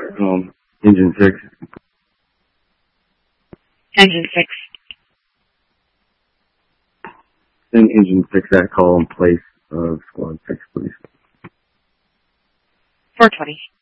Engine 6. Engine 6. Send Engine 6 that call in place of Squad 6, please. 420.